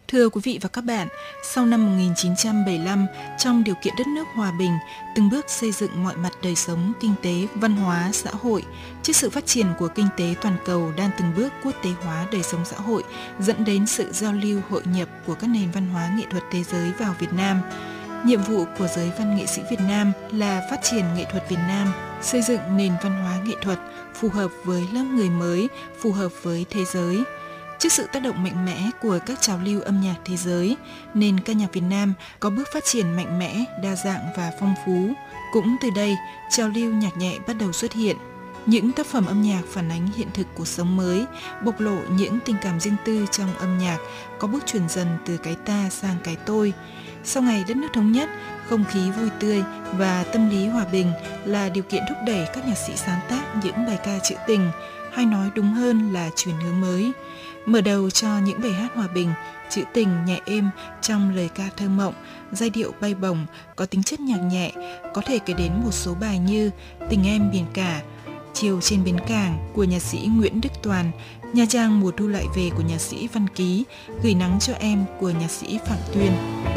Thưa quý vị và các bạn, sau năm 1975, trong điều kiện đất nước hòa bình, từng bước xây dựng mọi mặt đời sống, kinh tế, văn hóa, xã hội, trước sự phát triển của kinh tế toàn cầu đang từng bước quốc tế hóa đời sống xã hội, dẫn đến sự giao lưu hội nhập của các nền văn hóa nghệ thuật thế giới vào Việt Nam. Nhiệm vụ của giới văn nghệ sĩ Việt Nam là phát triển nghệ thuật Việt Nam, xây dựng nền văn hóa nghệ thuật phù hợp với lớp người mới, phù hợp với thế giới. Trước sự tác động mạnh mẽ của các trào lưu âm nhạc thế giới, nền ca nhạc Việt Nam có bước phát triển mạnh mẽ, đa dạng và phong phú. Cũng từ đây, trào lưu nhạc nhẹ bắt đầu xuất hiện. Những tác phẩm âm nhạc phản ánh hiện thực cuộc sống mới, bộc lộ những tình cảm riêng tư trong âm nhạc, có bước chuyển dần từ cái ta sang cái tôi. Sau ngày đất nước thống nhất, không khí vui tươi và tâm lý hòa bình là điều kiện thúc đẩy các nhạc sĩ sáng tác những bài ca trữ tình, hay nói đúng hơn là chuyển hướng mới. Mở đầu cho những bài hát hòa bình, trữ tình nhẹ êm trong lời ca thơ mộng, giai điệu bay bổng, có tính chất nhạc nhẹ, có thể kể đến một số bài như Tình em biển cả, Chiều trên bến cảng của nhạc sĩ Nguyễn Đức Toàn, Nha Trang mùa thu lại về của nhạc sĩ Văn Ký, Gửi nắng cho em của nhạc sĩ Phạm Tuyên.